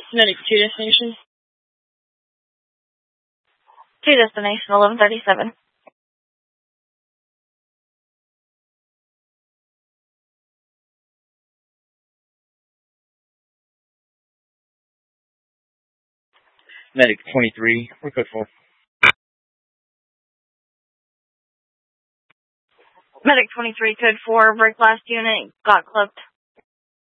Medic 2 destination. 2 destination, 1137. Medic 23, we're code 4. Medic 23, code 4, break last unit, got clipped.